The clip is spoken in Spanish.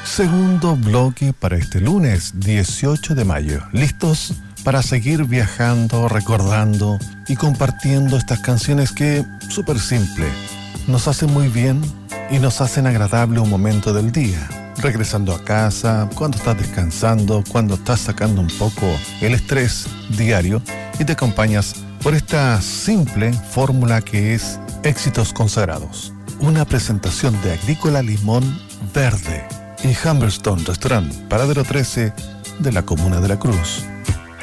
Segundo bloque para este lunes 18 de mayo. ¿Listos para seguir viajando, recordando y compartiendo estas canciones que, súper simple, nos hacen muy bien y nos hacen agradable un momento del día? Regresando a casa, cuando estás descansando, cuando estás sacando un poco el estrés diario y te acompañas por esta simple fórmula que es Éxitos Consagrados. Una presentación de Agrícola Limón Verde y Humberstone Restaurant, Paradero 13 de la Comuna de la Cruz.